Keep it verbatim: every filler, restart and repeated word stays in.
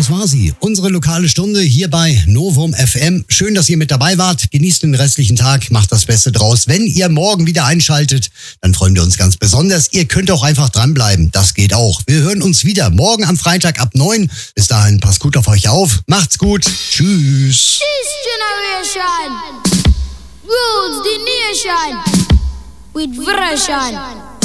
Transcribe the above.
das war sie. Unsere lokale Stunde hier bei Novum F M. Schön, dass ihr mit dabei wart. Genießt den restlichen Tag, macht das Beste draus. Wenn ihr morgen wieder einschaltet, dann freuen wir uns ganz besonders. Ihr könnt auch einfach dranbleiben. Das geht auch. Wir hören uns wieder morgen am Freitag ab neun. Bis dahin, passt gut auf euch auf. Macht's gut. Tschüss. This generation rules the nation with version.